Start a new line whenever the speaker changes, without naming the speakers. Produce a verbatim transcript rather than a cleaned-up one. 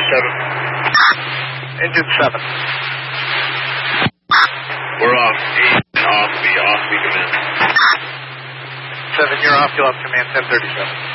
seven.
Engine seven.
We're off. Eight, off, B, off, B, command.
seven, you're off, you'll have command ten thirty-seven.